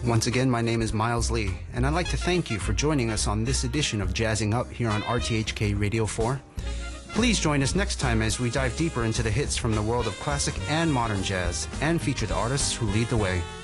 Once again, my name is Miles Lee, and I'd like to thank you for joining us on this edition of Jazzing Up here on RTHK Radio 4. Please join us next time as we dive deeper into the hits from the world of classic and modern jazz and feature the artists who lead the way.